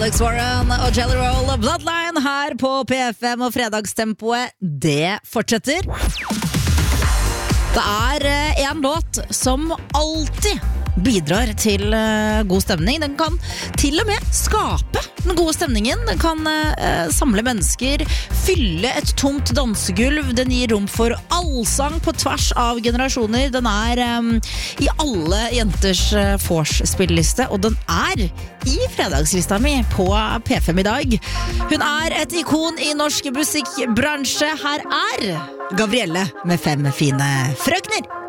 Alex Warren og Jelly Roll og Bloodline her på P5, og fredagstempoet, det fortsetter. Det er en låt som alltid bidrar til god stemning. Den kan til og med skape den gode stemningen. Den kan samle mennesker, fylle et tomt dansegulv. Den gir rom for allsang på tvers av generasjoner. Den er i alle jenters vors-spilleliste, og den er i fredagslista mi på P5 i dag. Hun er et ikon i norsk musikkbransje. Her er Gabrielle med 5 fine frøkner.